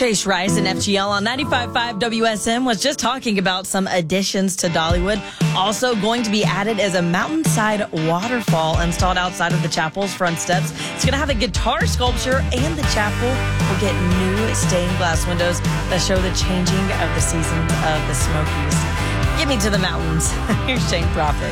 Chase Rice and FGL on 95.5 WSM was just talking about some additions to Dollywood. Also going to be added is a mountainside waterfall installed outside of the chapel's front steps. It's going to have a guitar sculpture, and the chapel will get new stained glass windows that show the changing of the seasons of the Smokies. Get me to the mountains. Here's Shane Prophet.